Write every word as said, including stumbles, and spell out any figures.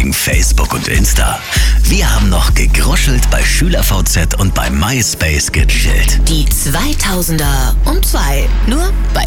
wegen Facebook und Insta. Wir haben noch gegruschelt bei SchülerVZ und bei MySpace gechillt. Die zweitausender um zwei. Nur bei